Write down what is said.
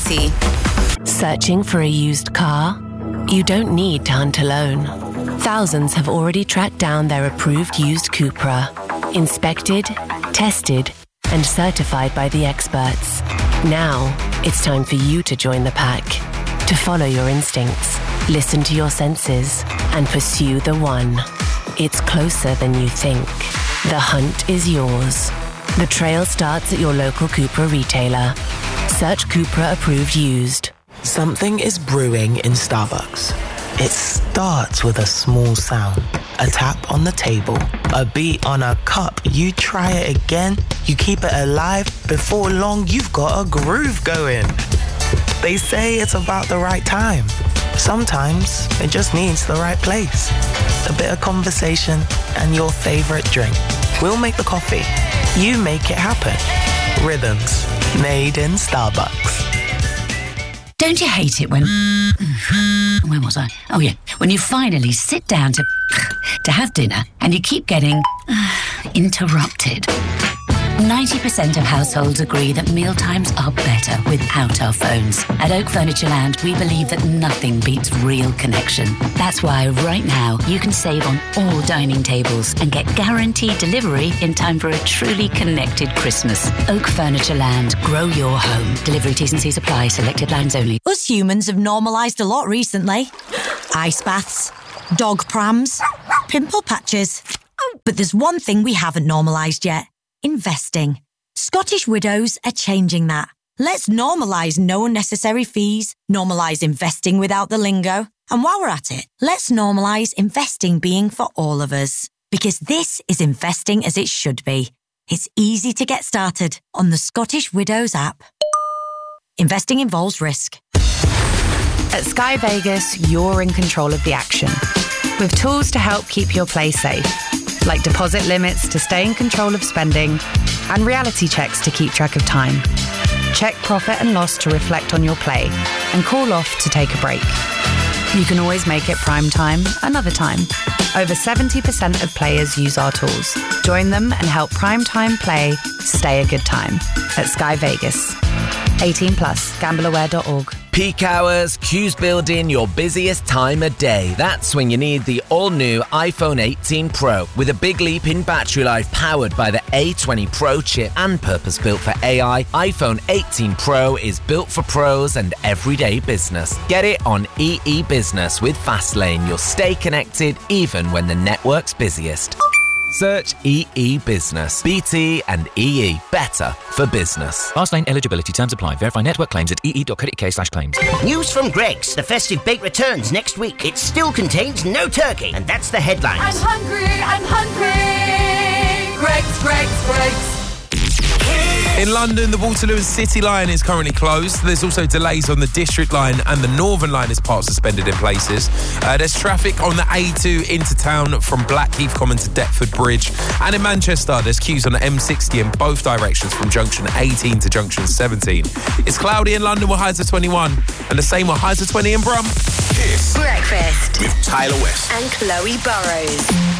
City. Searching for a used car? You don't need to hunt alone. Thousands have already tracked down their approved used Cupra. Inspected, tested, and certified by the experts. Now, it's time for you to join the pack. To follow your instincts, listen to your senses, and pursue the one. It's closer than you think. The hunt is yours. The trail starts at your local Cupra retailer. Search Cupra approved used. Something is brewing in Starbucks. It starts with a small sound, a tap on the table, a beat on a cup. You try it again, you keep it alive. Before long, you've got a groove going. They say it's about the right time. Sometimes it just needs the right place. A bit of conversation and your favorite drink. We'll make the coffee. You make it happen. Rhythms made in Starbucks. Don't you hate it when... Where was I? Oh, yeah. When you finally sit down to have dinner and you keep getting interrupted. 90% of households agree that mealtimes are better without our phones. At Oak Furniture Land, we believe that nothing beats real connection. That's why right now you can save on all dining tables and get guaranteed delivery in time for a truly connected Christmas. Oak Furniture Land. Grow your home. Delivery T's and C's apply. Selected lines only. Us humans have normalised a lot recently. Ice baths, dog prams, pimple patches. Oh, but there's one thing we haven't normalised yet. Investing. Scottish Widows are changing that. Let's normalise no unnecessary fees, normalise investing without the lingo, and while we're at it, let's normalise investing being for all of us. Because this is investing as it should be. It's easy to get started on the Scottish Widows app. Investing involves risk. At Sky Vegas, you're in control of the action. With tools to help keep your play safe. Like deposit limits to stay in control of spending and reality checks to keep track of time. Check profit and loss to reflect on your play and call off to take a break. You can always make it prime time another time. Over 70% of players use our tools. Join them and help prime time play stay a good time at Sky Vegas. 18 plus, gambleaware.org. Peak hours, queues building your busiest time of day. That's when you need the all-new iPhone 18 Pro with a big leap in battery life powered by the A20 Pro chip and purpose-built for AI. iPhone 18 Pro is built for pros and everyday business. Get it on EE Business with Fastlane. You'll stay connected even when the network's busiest. Search EE Business. BT and EE. Better for business. Fastlane eligibility terms apply. Verify network claims at ee.co.uk/claims. News from Greggs. The festive bake returns next week. It still contains no turkey. And that's the headlines. I'm hungry. Greggs. In London, the Waterloo and City line is currently closed. There's also delays on the District line and the Northern line is part suspended in places. There's traffic on the A2 into town from Blackheath Common to Deptford Bridge. And in Manchester, there's queues on the M60 in both directions from junction 18 to junction 17. It's cloudy in London with highs of 21 and the same with highs of 20 in Brum. Breakfast with Tyler West and Chloe Burrows.